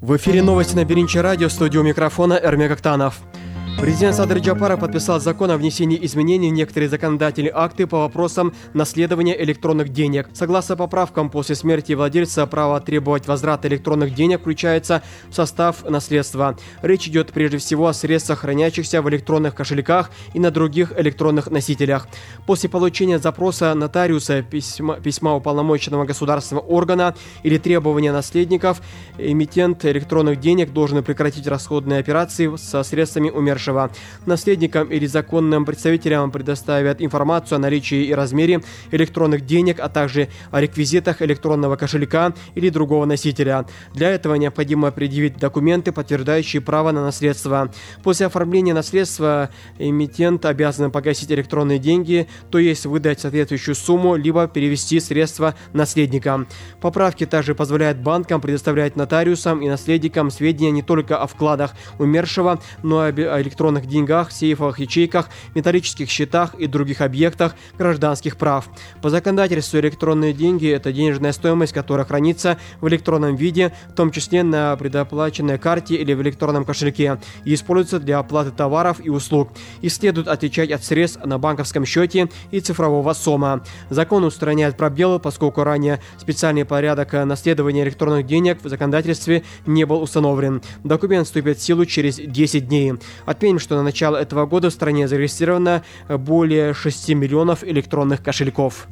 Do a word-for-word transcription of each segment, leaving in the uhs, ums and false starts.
В эфире новости на Беринче радио, в студии у микрофона Эрмек Актанов. Президент Садыр Джапаров подписал закон о внесении изменений в некоторые законодательные акты по вопросам наследования электронных денег. Согласно поправкам, после смерти владельца право требовать возврата электронных денег включается в состав наследства. Речь идет прежде всего о средствах, хранящихся в электронных кошельках и на других электронных носителях. После получения запроса нотариуса, письма, письма уполномоченного государственного органа или требования наследников, эмитент электронных денег должен прекратить расходные операции со средствами умершего. Наследникам или законным представителям предоставят информацию о наличии и размере электронных денег, а также о реквизитах электронного кошелька или другого носителя. Для этого необходимо предъявить документы, подтверждающие право на наследство. После оформления наследства эмитент обязан погасить электронные деньги, то есть выдать соответствующую сумму, либо перевести средства наследникам. Поправки также позволяют банкам предоставлять нотариусам и наследникам сведения не только о вкладах умершего, но и о электронных деньгах, сейфах, ячейках, металлических счетах и других объектах гражданских прав. По законодательству электронные деньги – это денежная стоимость, которая хранится в электронном виде, в том числе на предоплаченной карте или в электронном кошельке, и используется для оплаты товаров и услуг. И следует отличать от средств на банковском счете и цифрового сома. Закон устраняет пробелы, поскольку ранее специальный порядок наследования электронных денег в законодательстве не был установлен. Документ вступит в силу через десять дней. Отметим, что на начало этого года в стране зарегистрировано более шести миллионов электронных кошельков.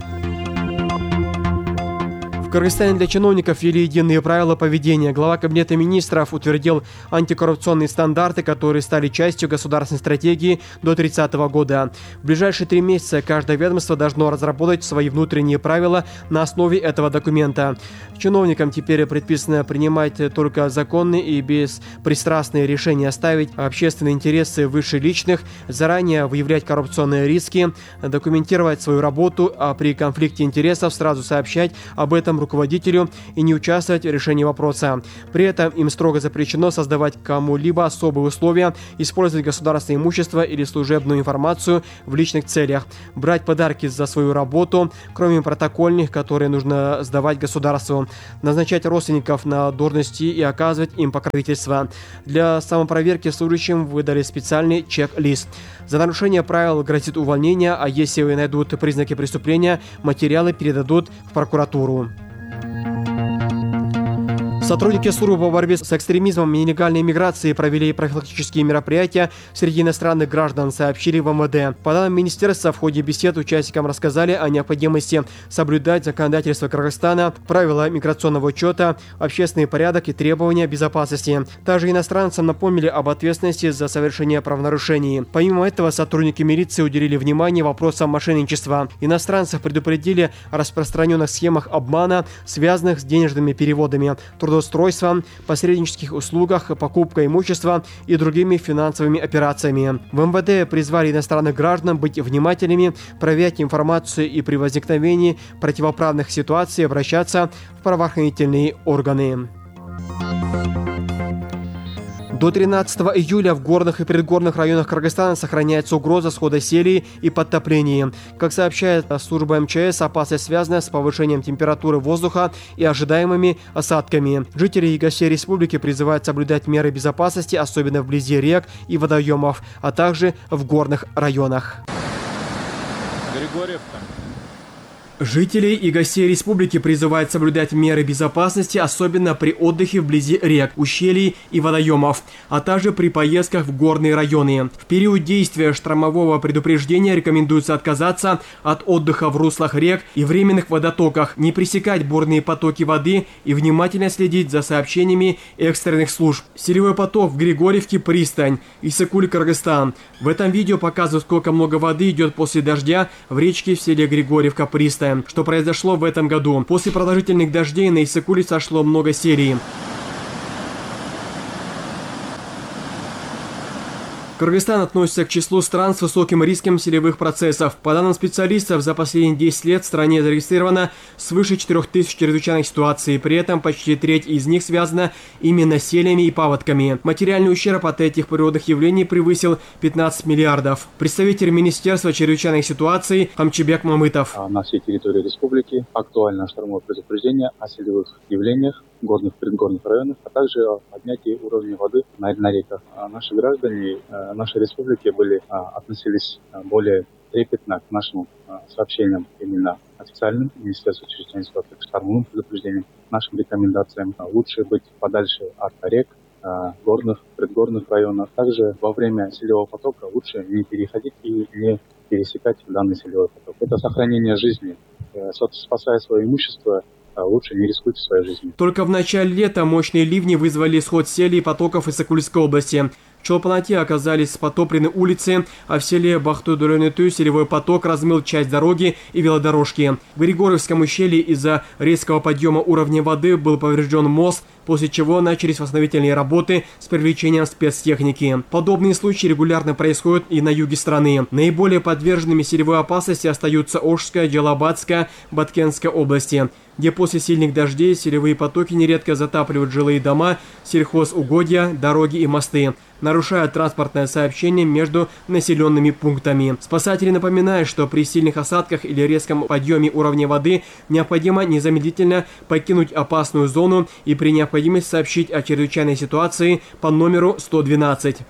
В Кыргызстане для чиновников ввели единые правила поведения. Глава Кабинета министров утвердил антикоррупционные стандарты, которые стали частью государственной стратегии до тридцатого года. В ближайшие три месяца каждое ведомство должно разработать свои внутренние правила на основе этого документа. Чиновникам теперь предписано принимать только законные и беспристрастные решения, ставить общественные интересы выше личных, заранее выявлять коррупционные риски, документировать свою работу, а при конфликте интересов сразу сообщать об этом руководителю и не участвовать в решении вопроса. При этом им строго запрещено создавать кому-либо особые условия, использовать государственное имущество или служебную информацию в личных целях, брать подарки за свою работу, кроме протокольных, которые нужно сдавать государству, назначать родственников на должности и оказывать им покровительство. Для самопроверки служащим выдали специальный чек-лист. За нарушение правил грозит увольнение, а если найдут признаки преступления, материалы передадут в прокуратуру. Сотрудники службы по борьбе с экстремизмом и нелегальной миграцией провели профилактические мероприятия среди иностранных граждан, сообщили в эм вэ дэ. По данным министерства, в ходе бесед участникам рассказали о необходимости соблюдать законодательство Кыргызстана, правила миграционного учета, общественный порядок и требования безопасности. Также иностранцам напомнили об ответственности за совершение правонарушений. Помимо этого, сотрудники милиции уделили внимание вопросам мошенничества. Иностранцев предупредили о распространенных схемах обмана, связанных с денежными переводами, трудоустройством, устройством, посреднических услугах, покупкой имущества и другими финансовыми операциями. В эм вэ дэ призвали иностранных граждан быть внимательными, проверять информацию и при возникновении противоправных ситуаций обращаться в правоохранительные органы. До тринадцатого июля в горных и предгорных районах Кыргызстана сохраняется угроза схода серии и подтопления. Как сообщает служба эм че эс, опасность связана с повышением температуры воздуха и ожидаемыми осадками. Жители и гостей республики призывают соблюдать меры безопасности, особенно вблизи рек и водоемов, а также в горных районах. Григорьевка. Жителей и гостей республики призывают соблюдать меры безопасности, особенно при отдыхе вблизи рек, ущелий и водоемов, а также при поездках в горные районы. В период действия штормового предупреждения рекомендуется отказаться от отдыха в руслах рек и временных водотоках, не пресекать бурные потоки воды и внимательно следить за сообщениями экстренных служб. Селевой поток в Григорьевке, пристань, Исыкуль, Кыргызстан. В этом видео показывают, сколько много воды идет после дождя в речке в селе Григорьевка, пристань, что произошло в этом году. После продолжительных дождей на Исыкуле сошло много серий. Кыргызстан относится к числу стран с высоким риском селевых процессов. По данным специалистов, за последние десять лет в стране зарегистрировано свыше четырёх тысяч чрезвычайных ситуаций. При этом почти треть из них связана именно с селями и паводками. Материальный ущерб от этих природных явлений превысил пятнадцать миллиардов. Представитель Министерства чрезвычайных ситуаций Хамчибек Мамытов. На всей территории республики актуально штормовое предупреждение о селевых явлениях горных и предгорных районах, а также о поднятии уровня воды на, на реках. А наши граждане э, нашей республики были, э, относились э, более трепетно к нашим э, сообщениям именно официальным Министерству чрезвычайных ситуаций, к штормовым предупреждениям, нашим рекомендациям. Лучше быть подальше от рек, э, горных, предгорных районов. Также во время селевого потока лучше не переходить и не пересекать данный селевой поток. Это сохранение жизни. Э, спасая свое имущество, лучше не рискуйте своей жизнью. Только в начале лета мощные ливни вызвали исход селей и потоков из Сокульской области. В Чолпанате оказались потоплены улицы, а в селе Бахты-Дуренету селевой поток размыл часть дороги и велодорожки. В Григорьевском ущелье из-за резкого подъема уровня воды был поврежден мост, после чего начались восстановительные работы с привлечением спецтехники. Подобные случаи регулярно происходят и на юге страны. Наиболее подверженными селевой опасности остаются Ошская, Джалабадская, Баткенская области, где после сильных дождей селевые потоки нередко затапливают жилые дома, сельхозугодья, дороги и мосты, нарушая транспортное сообщение между населенными пунктами. Спасатели напоминают, что при сильных осадках или резком подъеме уровня воды необходимо незамедлительно покинуть опасную зону и при необходимости сообщить о чрезвычайной ситуации по номеру сто двенадцать.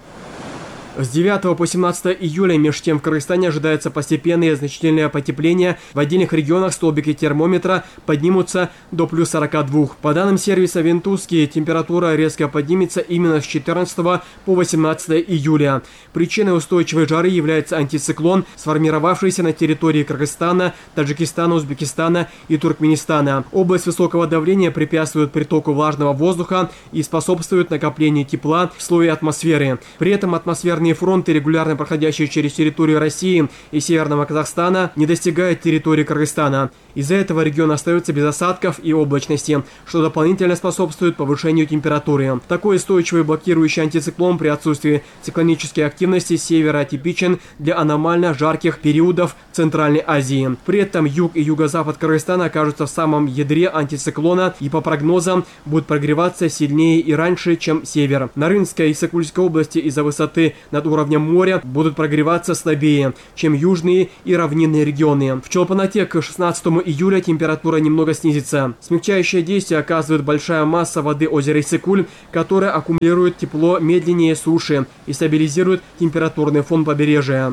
С девятого по семнадцатое июля между тем в Кыргызстане ожидается постепенное и значительное потепление. В отдельных регионах столбики термометра поднимутся до плюс сорока двух. По данным сервиса Вентузки, температура резко поднимется именно с четырнадцатого по восемнадцатое июля. Причиной устойчивой жары является антициклон, сформировавшийся на территории Кыргызстана, Таджикистана, Узбекистана и Туркменистана. Область высокого давления препятствует притоку влажного воздуха и способствует накоплению тепла в слое атмосферы. При этом атмосферные фронты, регулярно проходящие через территорию России и Северного Казахстана, не достигают территории Кыргызстана. Из-за этого регион остается без осадков и облачности, что дополнительно способствует повышению температуры. Такой устойчивый блокирующий антициклон при отсутствии циклонической активности севера типичен для аномально жарких периодов Центральной Азии. При этом юг и юго-запад Кыргызстана окажутся в самом ядре антициклона и по прогнозам будут прогреваться сильнее и раньше, чем север. Нарынской и Сокульской области из-за высоты над уровнем моря будут прогреваться слабее, чем южные и равнинные регионы. В Чолпанате к шестнадцатому июля температура немного снизится. Смягчающее действие оказывает большая масса воды озера Иссыкуль, которая аккумулирует тепло медленнее суши и стабилизирует температурный фон побережья.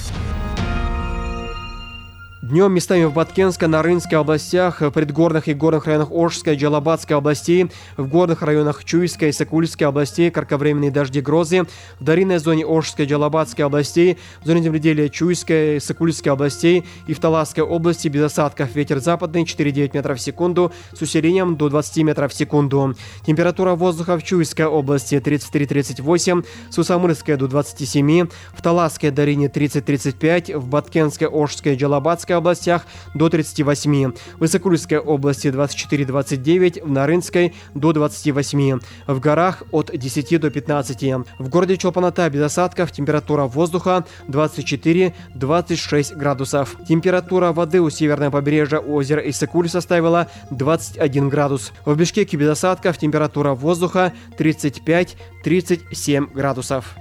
Днем местами в Баткенской, Нарынской областях, в предгорных и горных районах Ошской, Джалабадской областей, в горных районах Чуйской и Сокульской областей кратковременные дожди, грозы, в долинной зоне Ошской, Джалабадской областей, в зоне земледелия Чуйской, Сокульской областей и в Таласской области без осадков. Ветер западный четыре и девять метров в секунду с усилением до двадцати метров в секунду. Температура воздуха в Чуйской области тридцать три — тридцать восемь, в Сусамырской до двадцати семи, в Таласской долине тридцать — тридцать пять, в Баткенской, Ошской и Джалабадской областях до тридцати восьми, в Исыкульской области двадцать четыре — двадцать девять, в Нарынской до двадцати восьми, в горах от десяти до пятнадцати. В городе Чолпаната без осадков температура воздуха двадцать четыре — двадцать шесть градусов. Температура воды у северного побережья озера Иссыкуль составила двадцать один градус. В Бишкеке без осадков температура воздуха тридцать пять — тридцать семь градусов.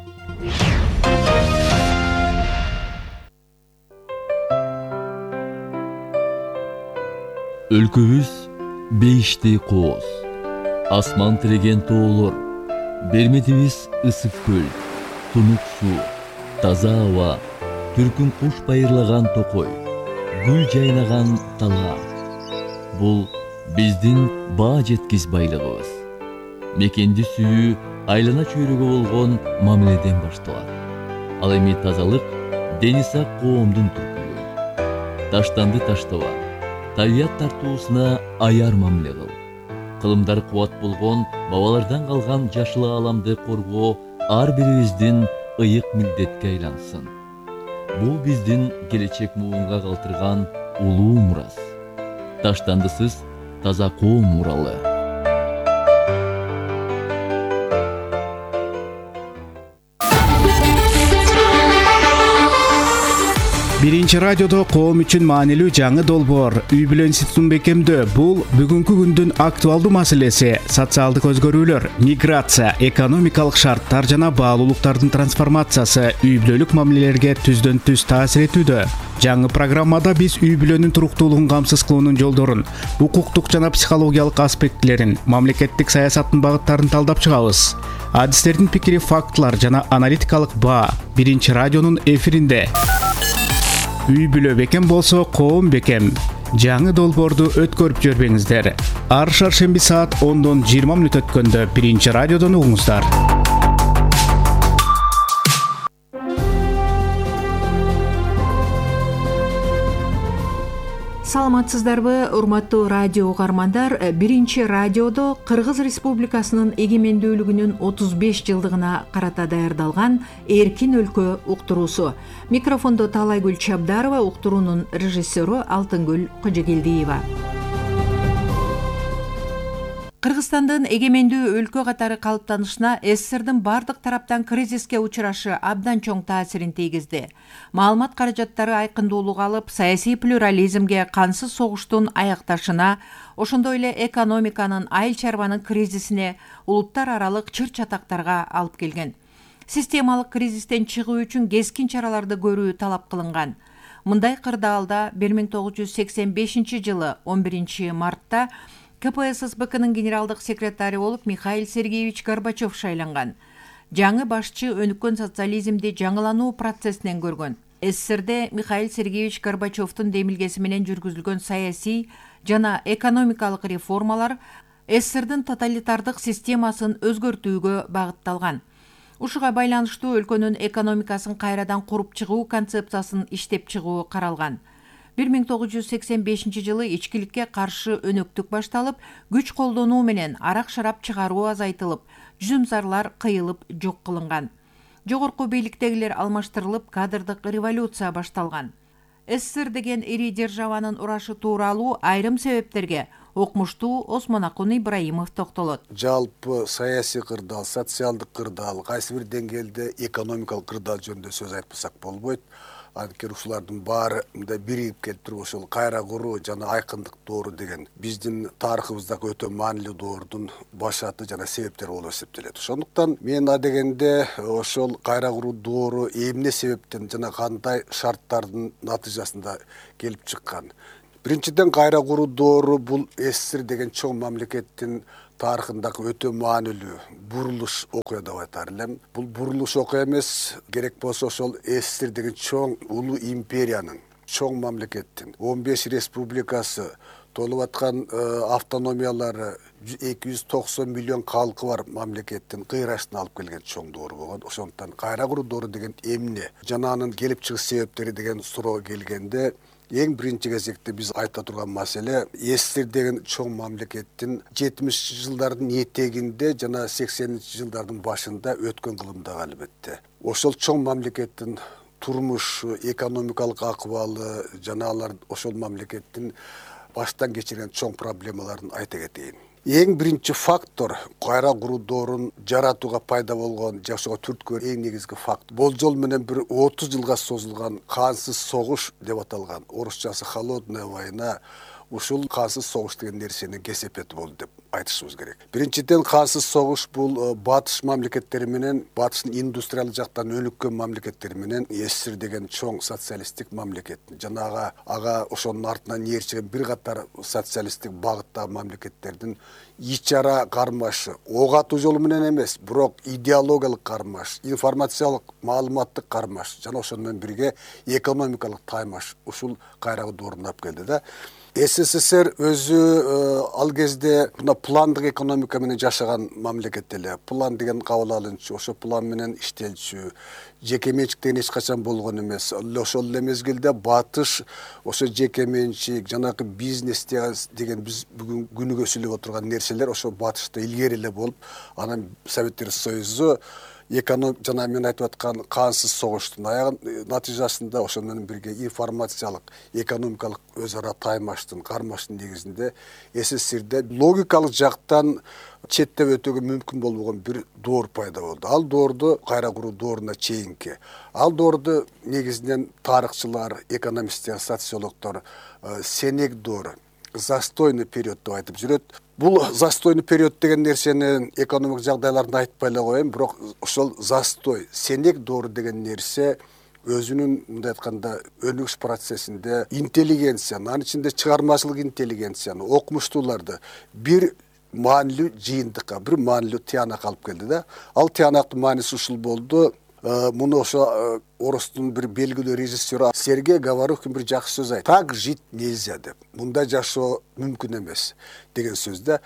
Өлкөбүз бейиштей кооз, асман тиреген тоолор, берметибиз ысык көл, тунук суу, таза аба, түркүн куш байырлаган токой, гүл жайнаган талаа. Бул биздин баа жеткис байлыгыбыз. Мекенди сүйүү айлана чөйрөгө болгон мамиледен башталат. Ал эми тазалык дени сак коомдун түркүлүгү. Таштанды таштаба, табият тартуусуна аяр мамиле кыл. Кылымдар кубат болгон бабалардан калган жашыл ааламды коргоо ар бирибиздин ыйык милдетке айлансын. Бул биздин келечек муунга калтырган улуу мурас. Таштандысыз таза коом муралы. Биринчи радиодо коом үчүн маанилүү жаңы долбоор үй бүлө институтун бекемдөө. Бул бүгүнкү күндүн актуалдуу маселеси. Социалдык өзгөрүүлөр, миграция, экономикалык шарттар жана баалуулуктардын трансформациясы үй бүлөлүк мамилелерге түздөн түз таасир этүүдө. Жаңы программада биз үй бүлөнүн туруктуулугун камсыз кылуунун жолдорун, укуктук жана психологиялык аспектилерин, мамлекеттик саясаттын багыттарын талдап чыгабыз. Адистердин пикири, фактылар жана аналитикалык баа биринчи радионун эфиринде. Үй бүлө бекем болсо, коом бекем. Жаңы долбоорду өткөрүп жүрбөңүздөр. Ар шаршемби саат ондон жыйырма мүнөт өткөндө биринчи радиодон угуңуздар. Саламатсыздарбы, урматтуу радио угармандар. Биринчи радиодо Кыргыз Республикасынын эгемендүүлүгүнүн отуз беш жылдыгына карата даярдалган Эркин өлкө уктуруусу. Микрофондо Таалайгүл Чабдарова, уктуруунун режиссеру Алтынгүл Кожогелдиева. Кыргызстандын эгемендүү өлкө катары калыптанышына СССРдин бардык тараптан кризиске учурашы абдан чоң таасирин тийгизди. Маалымат каражаттары айкындуулук алып, саясий плюрализмге, кансыз согуштун аякташына, ошондой эле экономиканын, айыл чарбанын кризисине, улуттар аралык чыр-чатактарга алып келген. Системалык кризистен чыгуу үчүн кескин чараларды көрүү талап кылынган. Мындай кырдаалда бир миң тогуз жүз сексен бешинчи жылы он биринчи мартта ка пэ эс эс бэ кынын генералдык секретары болуп Михаил Сергеевич Горбачев шайланган. Жаңы башчы өнүккөн социализмди жаңылануу процессинен көргөн. СССРде Михаил Сергеевич Горбачевдун демилгеси менен жүргүзүлгөн саясий жана экономикалык реформалар СССРдин тоталитардык системасын өзгөртүүгө багытталган. Ушуга байланыштуу өлкөнүн экономикасын кайрадан куруп чыгуу концепциясын иштеп чыгуу каралган. бир миң тогуз жүз сексен бешинчи жылы ичкиликке каршы өнөктүк башталып, күч колдонуу менен арак-шарап чыгаруу азайтылып, жүзүмсарлар кыйылып жок кылынган. Жогорку бийликтегилер алмаштырылып, кадрдык революция башталган. СССР деген ири державанын урашы тууралуу айрым себептерге окумуштуу Осмонакун Ибраимов токтолот. Жалпы саясий кырдаал, социалдык кырдаал, кайсы бир деңгээлде экономикалык кырдаал жөнүндө сөз айтпасак болбойт. Анткени ушулардын баары мындай бирип келтирип ошол кайра куруу жана айкындык доору деген биздин тарыхыбыздагы өтө маанилүү доордун башаты жана себептери болуп эсептелет. Ошондуктан мен адегенде ошол кайра куруу доору эмне себептен жана кандай шарттардын натыйжасында келип чыккан. Биринчиден, кайра куруу доору бул СССР деген чоң мамлекеттин тарыхындагы өтө маанилүү бурулуш окуя деп айтар элем. Бул бурулуш окуя эмес, керек болсо ошол СССР деген чоң улуу империянын, чоң мамлекеттин он беш республикасы, толуп аткан автономиялары, эки жүз токсон миллион калкы бар мамлекеттин кыйрашына алып келген чоң доору болгон. Ошондуктан кайра куруу доору деген эмне жана анын келип чыгыш себептери деген суроого келгенде, эң биринчи кезекте биз айта турган маселе СССР деген чоң мамлекеттин жетимишинчи жылдардын этегинде жана сексенинчи жылдардын башында өткөн кылымдагы албетте. Ошол чоң мамлекеттин турмушу, экономикалык акыбалы жана алар ошол мамлекеттин баштан кечирген чоң проблемаларын айта кетейин. Эң биринчи фактор кайра куруу доорун жаратууга пайда болгон, жашоого түрткөн эң негизги фактор. Болжол менен бир отуз жылга созулган кансыз согуш деп аталган, орусчасы холодная война, ушул кансыз согуш деген нерсенин кесепети болду деп айтышыбыз керек. Биринчиден, кансыз согуш бул батыш мамлекеттери менен, батыштын индустриалдык жактан өнүккөн мамлекеттери менен СССР деген чоң социалисттик мамлекет. Жанагы ага ошонун артынан ээрчиген бир катар социалисттик багыттагы мамлекеттердин ич ара кармашы, ок атуу жолу менен эмес, бирок идеологиялык кармаш, информациялык, маалыматтык кармаш жана ошону менен бирге экономикалык таймаш ушул кайра доорун алып келди да. СССР өзү ал кезде мына пландык экономика менен жашаган мамлекет эле. План деген кабыл алынчу, ошо план менен иштелчү, жеке менчик деген эч качан болгон эмес. Ошол эле мезгилде батыш ошо жеке менчик, жанагы бизнес деген биз бүгүн күнүгө сүйлөп отурган нерселер ошо батышта илгери эле болуп, анан Советтер Союзу эконом жана мен айтып аткан кансыз согуштун аягын натыйжасында ошол менен бирге информациялык экономикалык өз ара таймаштын кармаштын негизинде СССРде логикалык жактан четтеп өтүүгө мүмкүн болбогон бир доор пайда болду. Ал доорду кайра куруу дооруна чейинки. Ал доорду негизинен тарыхчылар, экономисттер, социологдор сенек доору, застойный период деп айтып жүрөт. Бул застойный период деген нерсени экономик жагдайларды айтпай эле коеюн, бирок ошол застой, сенек доору деген нерсе өзүнүн мындай айтканда өнүгүш процессинде интеллигенцияны, анын ичинде чыгармачылык интеллигенцияны, окумуштууларды бир маанилүү жыйынтыкка, бир маанилүү тыянак алып келди да. Ал тыянактын мааниси ушул болду. Муну ошо орустун бир белгилүү режиссеру Сергей Говорухин бир жакшы сөз айтты. Так жить нельзя деп. Мындай жашоо мүмкүн эмес деген сөздө.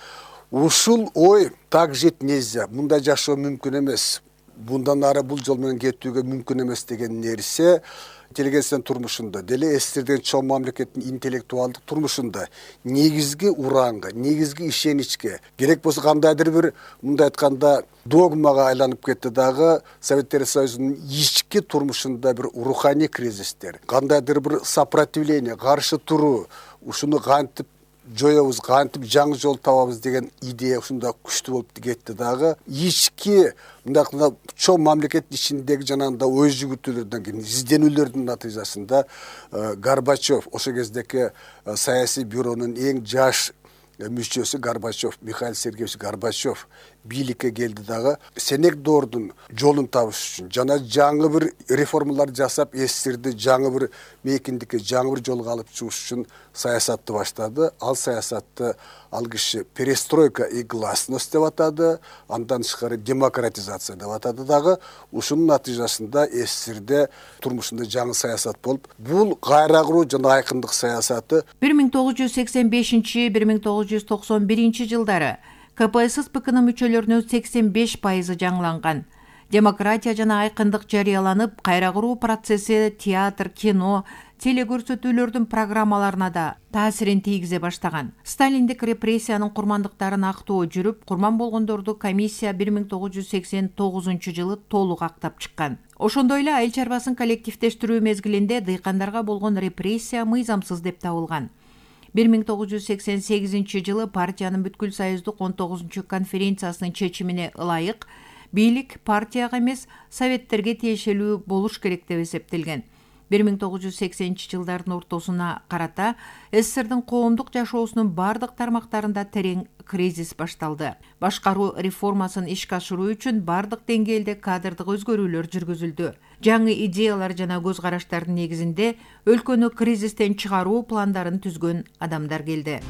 Ушул ой, так жить нельзя, мындай жашоо мүмкүн эмес, мындан ары бул жол менен кетүүгө мүмкүн эмес деген нерсе интеллигенциянын турмушунда, деле эстерден чоң мамлекеттин интеллектуалдык турмушунда негизги ураанга, негизги ишеничке, керек болсо кандайдыр бир мындай айтканда догмага айланып кетти дагы Советтер Союзунун ички турмушунда бир руханий кризистер, кандайдыр бир сопротивление, каршы туруу, ушуну кантип жоёбуз, кантип жаңы жол табабыз деген идея ушунда күчтүү болуп кетти дагы. Ички мындакында чоң мамлекеттин ичиндеги жанагындай ой жүгүртүүлөрдөн кийин изденүүлөрдүн натыйжасында Горбачев, ошол кездеки саясий бюронун эң жаш мүчөсү Горбачев, Михаил Сергеевич Горбачев бийликке келди дагы сенек доордун жолун табыш үчүн жана жаңы бир реформалар жасап, СССРди жаңы бир мейкиндикке, жаңы бир жолго алып чыгыш үчүн саясатты баштады. Ал саясатты ал киши перестройка и гласность деп атады, андан тышкары демократизация деп атады дагы. Ушунун натыйжасында СССРде турмушунда жаңы саясат болуп, бул кайра куруу жана айкындык саясаты бир миң тогуз жүз сексен бешинчи — бир миң тогуз жүз токсон биринчи жылдары КПСС-ПКнын мүчөлөрүнүн сексен беш пайызы жаңыланган. Демократия жана айкындык жарыяланып, кайра куруу процесси театр, кино, телекөрсөтүүлөрдүн программаларына да таасирин тийгизе баштаган. Сталиндик репрессиянын курмандыктарын актоо жүрүп, курман болгондорду комиссия бир миң тогуз жүз сексен тогузунчу жылы толук актап чыккан. Ошондой эле айыл чарбасын коллективдештирүү мезгилинде дыйкандарга болгон репрессия мыйзамсыз деп табылган. бир миң тогуз жүз сексен сегизинчи жылы партиянын бүткүл союздук он тогузунчу конференциясынын чечимине ылайык бийлик партияга эмес, советтерге тиешелүү болуш керек деп эсептелген. бир миң тогуз жүз сексенинчи жылдардын ортосуна карата СССРдин коомдук жашоосунун бардык тармактарында терең кризис башталды. Башкаруу реформасын ишке ашыруу үчүн бардык деңгээлде кадрдык өзгөрүүлөр жүргүзүлдү. Жаңы идеялар жана көз караштардын негизинде өлкөнү кризистен чыгаруу пландарын түзгөн адамдар келди.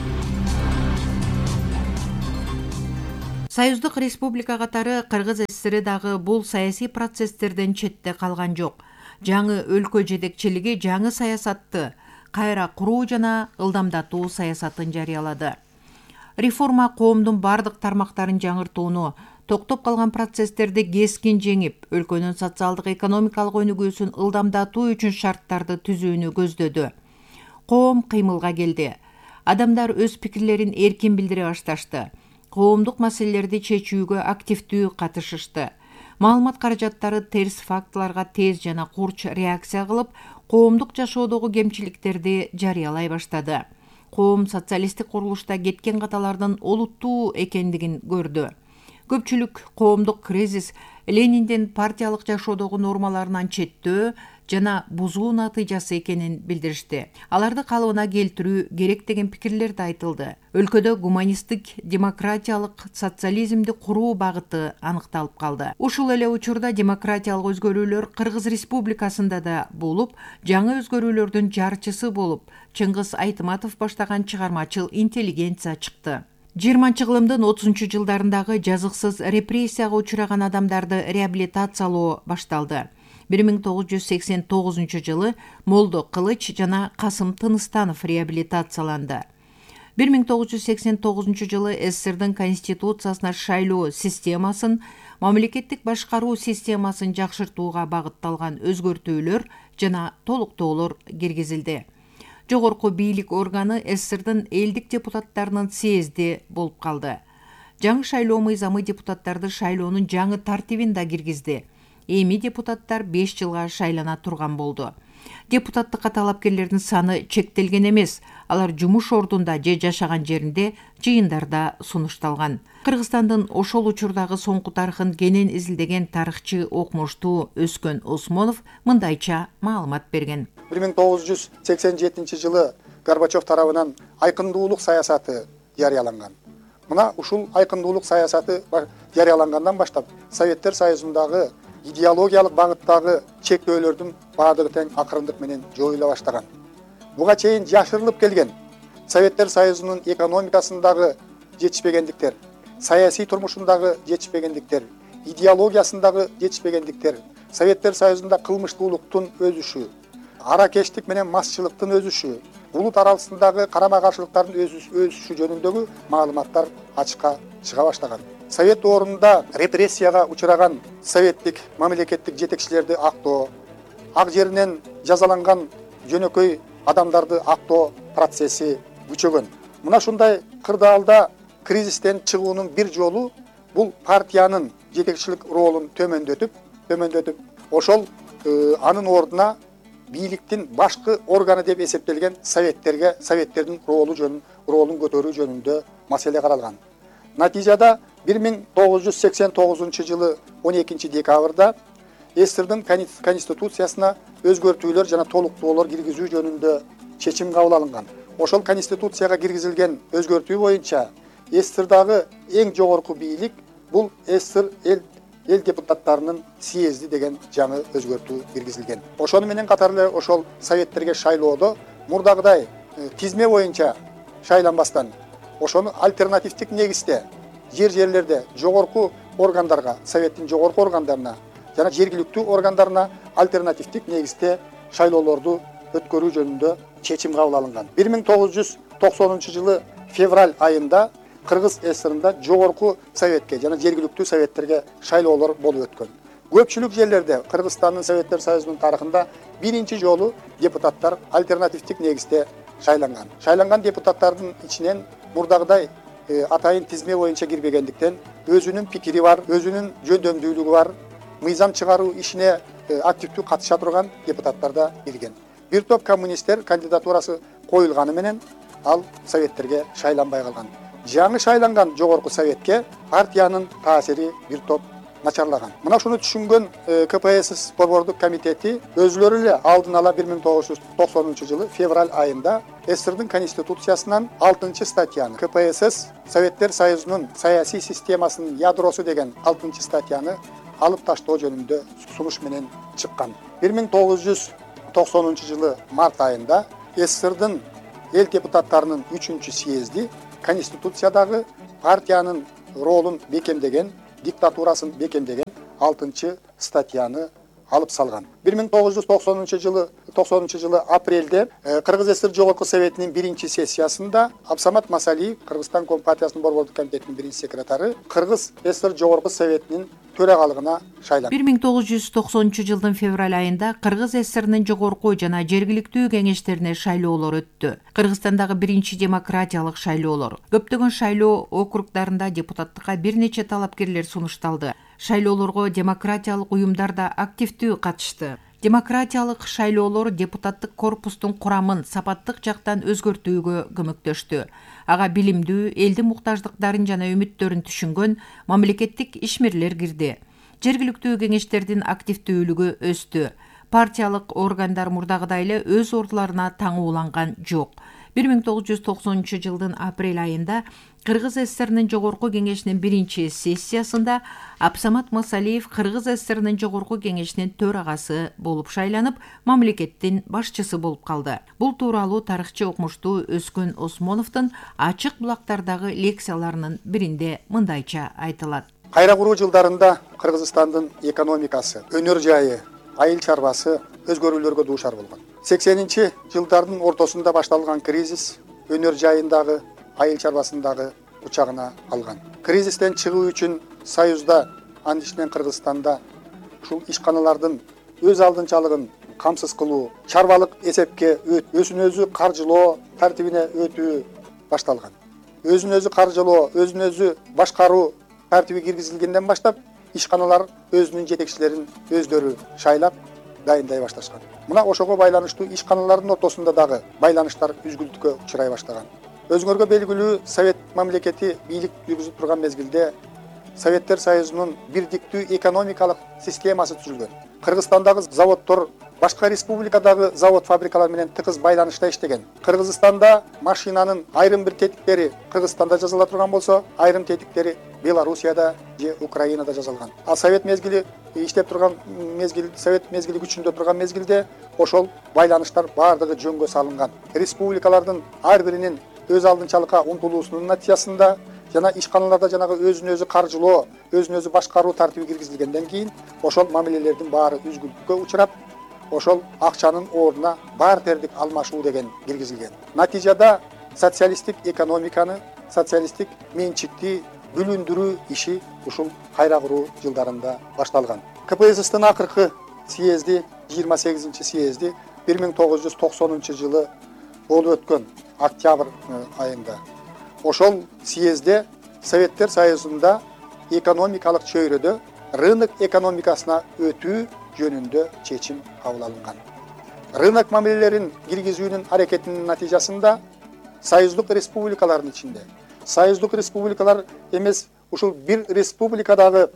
Союздук республика катары Кыргыз СССРи дагы бул саясий процесстерден четте калган жок. Жаңы өлкө жетекчилиги жаңы саясатты кайра куруу жана ылдамдатуу саясатын жарыялады. Реформа коомдун бардык тармактарын жаңыртууну, токтоп калган процесстерди кескин жеңип, өлкөнүн социалдык экономикалык өнүгүүсүн ылдамдатуу үчүн шарттарды түзүүнү көздөдү. Коом кыймылга келди. Адамдар өз пикирлерин эркин билдире башташты. Коомдук маселелерди чечүүгө активдүү катышышты. Маалымат каражаттары терс фактыларга тез жана курч реакция кылып, коомдук жашоодогу кемчиликтерди жарыялай баштады. Коом социалисттик курулушта кеткен каталардын олуттуу экендигин көрдү. Көпчүлүк коомдук кризис Лениндин партиялык жашоодогу нормаларынан четтөө жана бузуу натыйжасы экенин билдиришти. Аларды калыбына келтирүү керек деген пикирлер да айтылды. Өлкөдө гуманисттик, демократиялык социализмди куруу багыты аныкталып калды. Ушул эле учурда демократиялык өзгөрүүлөр Кыргыз Республикасында да болуп, жаңы өзгөрүүлөрдүн жарчысы болуп, Чыңгыз Айтматов баштаган чыгармачыл интеллигенция чыкты. жыйырманчы кылымдын отузунчу жылдарындагы жазыксыз репрессияга учураган адамдарды реабилитациялоо башталды. бир миң тогуз жүз сексен тогузунчу жылы Молдо Кылыч жана Касым Тыныстанов реабилитацияланды. бир миң тогуз жүз сексен тогузунчу жылы СССРдин конституциясына шайлоо системасын, мамлекеттик башкаруу системасын жакшыртууга багытталган өзгөртүүлөр жана толуктоолор киргизилди. Жогорку бийлик органы СССРдин элдик депутаттарынын съезди болуп калды. жаңы шайлоо мыйзамы депутаттарды шайлоонун жаңы тартибин да киргизди. Эми депутаттар беш жылга шайлана турган болду. Депутаттыкка талапкерлердин саны чектелген эмес. Алар жумуш ордунда же жашаган жеринде жыйындарда сунушталган. Кыргызстандын ошол учурдагы соңку тарыхын кенен изилдеген тарыхчы окумуштуу Өскөн Осмонов мындайча маалымат берген. бир миң тогуз жүз сексен жетинчи жылы Горбачев тарабынан айкындуулук саясаты жарыяланган. Мына ушул айкындуулук саясаты жарыялангандан баштап Советтер Союзундагы идеологиялык багыттагы чектөөлөрдүн баардыгы тең акырындык менен жоюла баштаган. Буга чейин жашырылып келген Советтер Союзунун экономикасындагы жетишпегендиктер, саясий турмушундагы жетишпегендиктер, идеологиясындагы жетишпегендиктер, Советтер Союзунда кылмыштуулуктун өсүшү, аракештик менен масчылыктын өсүшү, улут арасындагы карама каршылыктардын өсүшү жөнүндөгү маалыматтар ачыкка чыга баштаган. Совет орнунда репрессияга учураган советтик мамлекеттик жетекчилерди актоо, ак жеринен жазаланган жөнөкөй адамдарды актоо процесси күчөгөн. Мына ушундай кырдаалда кризистен чыгуунун бир жолу бул партиянын жетекчилик ролун төмөндөтүп, төмөндөтүп, ошол анын ордуна бийликтин башкы органы деп эсептелген советтерге, советтердин ролу жөнүн, ролун көтөрүү жөнүндө маселе каралган. Натыйжада бир миң тогуз жүз сексен тогузунчу жылы он экинчи декабрда СССРдин конституциясына өзгөртүүлөр жана толуктоолор киргизүү жөнүндө чечим кабыл алынган. Ошол конституцияга киргизилген өзгөртүү боюнча СССРдагы эң жогорку бийлик бул СССР эл эл депутаттарынын съезди деген жаңы өзгөртүү киргизилген. Ошону менен катар эле ошол советтерге шайлоодо мурдагыдай тизме боюнча шайланбастан ошону альтернативдик негизде жер жерлерде жогорку органдарга, советтин жогорку органдарына жана жергиликтүү органдарына альтернативдик негизде шайлоолорду өткөрүү жөнүндө чечим кабыл алынган. бир миң тогуз жүз токсонунчу жылы февраль айында Кыргыз СССРында жогорку советке жана жергиликтүү советтерге шайлоолор болуп өткөн. Көпчүлүк жерлерде Кыргызстандын Советтер Союзунун тарыхында биринчи жолу депутаттар альтернативдик негизде шайланган. Шайланган депутаттардын ичинен мурдагыдай атайын тизме боюнча кирбегендиктен өзүнүн пикири бар, өзүнүн жөндөмдүүлүгү бар, мыйзам чыгаруу ишине активдүү катыша турган депутаттар да кирген. Бир топ коммунисттер кандидатурасы коюлганы менен ал советтерге шайланбай калган. Жаңы шайланган жогорку советке партиянын таасири бир топ начарлаган. Мына ушуну түшүнгөн КПСС борбордук комитети өзүлөрү эле алдын ала бир миң тогуз жүз токсонунчу жылы февраль айында СССРдин конституциясынан алтынчы статьяны КПСС Советтер Союзунун саясий системасынын ядросу деген алтынчы статьяны алып таштоо жөнүндө сунуш менен чыккан. бир миң тогуз жүз токсонунчу жылы март айында СССРдин эл депутаттарынын үчүнчү съезди конституциядагы партиянын ролун бекемдеген, диктатурасын бекемдеген алтынчы статьяны алып салган. бир миң тогуз жүз токсонунчу жылы токсонунчу жылы апрелде Кыргыз СССР жогорку советинин биринчи сессиясында Абсамат Масалиев, Кыргызстан Компартиясынын борбордук комитетинин биринчи секретары, Кыргыз СССР жогорку советинин төрагалыгына шайланды. бир миң тогуз жүз токсонунчу жылдын февраль айында Кыргыз СССРнын жогорку жана жергиликтүү кеңештерине шайлоолор өттү. Кыргызстандагы биринчи демократиялык шайлоолор. Көптөгөн шайлоо округдарында депутаттыкка бир нече талапкерлер сунушталды. Шайлоолорго демократиялык уюмдар да активдүү катышты. Демократиялык шайлоолор депутаттык корпустун курамын сапаттык жактан өзгөртүүгө көмөктөштү. Ага билимдүү, элдин муктаждыктарын жана үмүттөрүн түшүнгөн мамлекеттик ишмерлер кирди. Жергиликтүү кеңештердин активдүүлүгү өстү. Партиялык органдар мурдагыдай эле өз ордуларына таңууланган жок. бир миң тогуз жүз токсонунчу жылдын апрель айында Кыргыз СССРнын жогорку кеңешинин биринчи сессиясында Абсамат Масалиев Кыргыз СССРнын жогорку кеңешинин төрагасы болуп шайланып, мамлекеттин башчысы болуп калды. Бул тууралуу тарыхчы окумуштуу Өскөн Осмоновдун ачык булактардагы лекцияларынын биринде мындайча айтылат. Кайра куруу жылдарында Кыргызстандын экономикасы, өнөр жайы, айыл чарбасы өзгөрүүлөргө дуушар болгон. сексенинчи жылдардын ортосунда башталган кризис өнөр жайындагы, айыл чарбасындагы учагына алган. Кризистен чыгуу үчүн Союзда, андишинен Кыргызстанда ушул ишканалардын өз алдынчалыгын камсыз кылуу, чарбалык эсепке өсүн өзү каржылоо тартибине өтүү башталган. өзүн өзү каржылоо, өзүн өзү башкаруу тартиби киргизилгенден баштап ишканалар өзүнүн жетекчилерин өздөрү шайлап дайындай башташкан. Мына ошого байланыштуу ишканалардын ортосунда дагы байланыштар үзгүлтүккө учурай баштаган. Өзүңөргө белгилүү Совет мамлекети бийлик жүргүзүп турган мезгилде Советтер Союзунун бирдиктүү экономикалык системасы түзүлгөн. Кыргызстандагы заводдор башка республикадагы завод фабрикалар менен тыгыз байланышта иштеген. Кыргызстанда машинанын айрым бир тетиктери Кыргызстанда жасала турган болсо, айрым тетиктери Белоруссияда же Украинада жасалган. А Совет мезгили иштеп турган мезгил, Совет мезгили күчүндө турган мезгилде ошол байланыштар баардыгы жөнгө салынган. Республикалардын ар биринин өз алдынчалыкка умтулуусунун натыйжасында жана ишканаларда жанагы өзүн өзү каржылоо, өзүн өзү башкаруу тартиби киргизилгенден кийин ошол мамилелердин баары үзгүлтүккө учурап, ошол акчанын ордуна бартердик алмашуу деген киргизилген. Натыйжада социалисттик экономиканы, социалисттик менчикти бүлүндүрүү иши ушул кайра куруу жылдарында башталган. КПССтин акыркы съезди, жыйырма сегизинчи съезди бир миң тогуз жүз токсонунчу жылы болуп өткөн октябрь айында. Ошол съезде Советтер Союзунда экономикалык чөйрөдө рынок экономикасына өтүү жөнүндө чечим кабыл алынган. Рынок мамилелерин киргизүүнүн аракетинин натыйжасында союздук республикалардын ичинде, союздук республикалар эмес, ушул бир республикадагы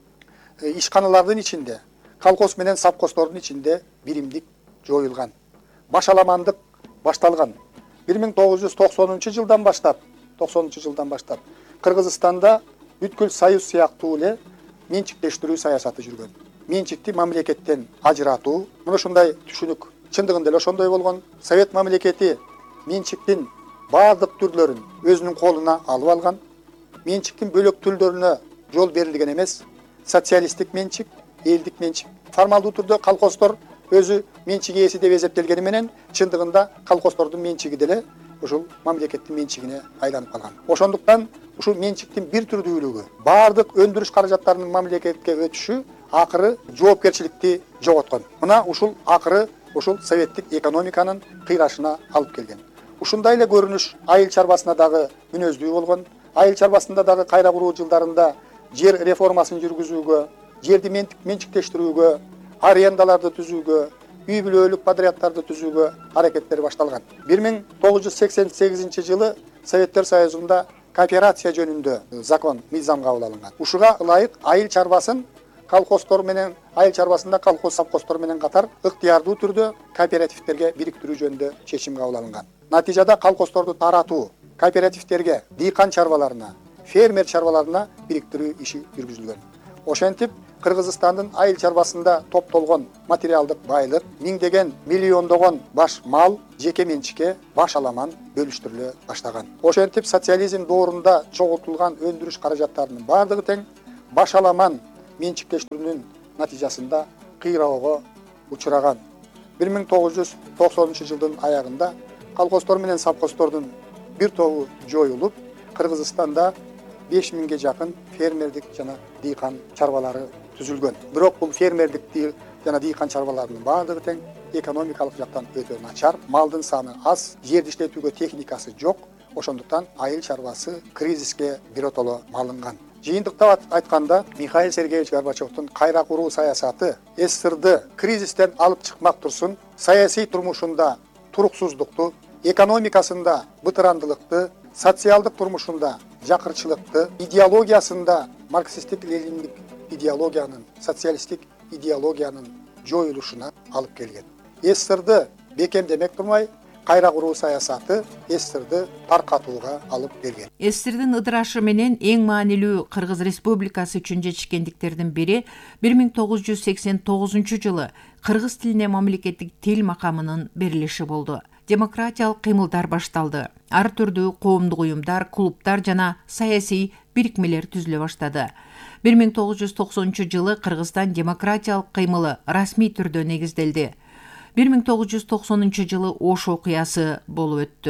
ишканалардын ичинде, колхоз менен совхоздордун ичинде биримдик жоюлган. Башаламандык башталган. бир миң тогуз жүз токсонунчу жылдан баштап, токсонунчу жылдан баштап Кыргызстанда бүткүл союз сыяктуу эле менчиктештирүү саясаты жүргөн. Менчикти мамлекеттен ажыратуу, мына ушундай түшүнүк чындыгында эле ошондой болгон. Совет мамлекети менчиктин баардык түрлөрүн өзүнүн колуна алып алган. Менчиктин бөлөк түрлөрүнө жол берилген эмес. Социалисттик менчик, элдик менчик. Формалдуу түрдө колхоздор өзү менчик ээси деп эсептелгени менен чындыгында колхоздордун менчиги деле ушул мамлекеттин менчигине айланып калган. Ошондуктан ушул менчиктин бир түрдүүлүгү, баардык өндүрүш каражаттарынын мамлекетке өтүшү акыры жоопкерчиликти жоготкон. Мына ушул акыры ушул советтик экономиканын кыйрашына алып келген. Ушундай эле көрүнүш айыл чарбасына дагы мүнөздүү болгон. Айыл чарбасында дагы кайра куруу жылдарында жер реформасын жүргүзүүгө, жерди менчиктештирүүгө, арендаларды түзүүгө, үй бүлөлүк подряддарды түзүүгө аракеттер башталган. бир миң тогуз жүз сексен сегизинчи жылы Советтер Союзунда кооперация жөнүндө закон, мыйзам кабыл алынган. Ушуга ылайык айыл чарбасын колхоздор менен, айыл чарбасында колхоз совхоздор менен катар ыктыярдуу түрдө кооперативтерге бириктирүү жөнүндө чечим кабыл алынган. Натыйжада колхоздорду таратуу, кооперативтерге, дыйкан чарбаларына, фермер чарбаларына бириктирүү иши жүргүзүлгөн. Ошентип Кыргызстандын айыл чарбасында топтолгон материалдык байлык, миңдеген, миллиондогон баш мал жеке менчикке баш аламан бөлүштүрүлө баштаган. Ошентип социализм доорунда чогултулган өндүрүш каражаттарынын баардыгы тең баш аламан менчиктештирүүнүн натыйжасында кыйроого учураган. бир миң тогуз жүз токсонунчу жылдын аягында колхоздор менен совхоздордун бир тобу жоюлуп, Кыргызстанда беш миңге жакын фермердик жана дыйкан чарбалары түзүлгөн. Бирок бул фермердик жана дыйкан чарбаларынын баардыгы тең экономикалык жактан өтө начар, малдын саны аз, жерди иштетүүгө техникасы жок. Ошондуктан айыл чарбасы кризиске биротоло малынган. Жыйынтыктап айтканда, Михаил Сергеевич Горбачевдун кайра куруу саясаты СССРды кризистен алып чыкмак турсун, саясий турмушунда туруксуздукту, экономикасында бытырандылыкты, социалдык турмушунда жакырчылыкты, идеологиясында марксисттик лениндик идеологиянын, социалисттик идеологиянын жоюлушуна алып келген. СССРды бекемдемек турмай, кайра куруу саясаты СССРды таркатууга алып келген. СССРдин ыдырашы менен эң маанилүү Кыргыз Республикасы үчүн жетишкендиктердин бири бир миң тогуз жүз сексен тогузунчу жылы кыргыз тилине мамлекеттик тил макамынын берилиши болду. Демократиялык кыймылдар башталды. Ар түрдүү коомдук уюмдар, клубдар жана саясий бирикмелер түзүлө баштады. бир миң тогуз жүз токсонунчу жылы Кыргызстан демократиялык кыймылы расмий түрдө негизделди. бир миң тогуз жүз токсонунчу жылы Ош окуясы болуп өттү.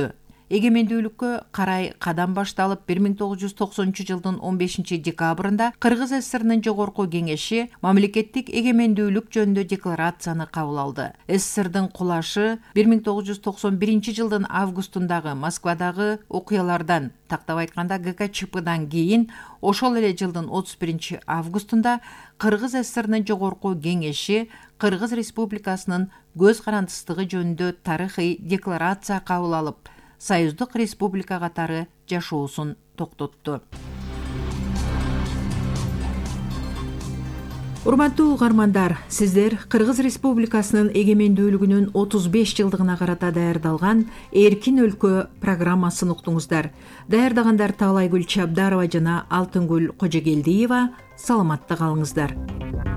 эгемендүүлүккө карай кадам башталып, бир миң тогуз жүз токсонунчу жылдын он бешинчи декабрында Кыргыз ССРнын жогорку кеңеши мамлекеттик эгемендүүлүк жөнүндө декларацияны кабыл алды. ССРдин кулашы бир миң тогуз жүз токсон биринчи жылдын августундагы Москвадагы окуялардан, тактап айтканда ГКЧПдан кийин, ошол эле жылдын отуз биринчи августунда Кыргыз ССРнын жогорку кеңеши Кыргыз Республикасынын көз карандысыздыгы жөнүндө тарыхый декларация кабыл алып, Союздук Республика катары жашоосун токтотту. Урматтуу угармандар, сиздер Кыргыз Республикасынын эгемендүүлүгүнүн отуз беш жылдыгына карата даярдалган Эркин өлкө программасын уктуңуздар. Даярдагандар Таалайгүл Чабдарова жана Алтынгүл Кожогелдиева. Саламатта калыңыздар.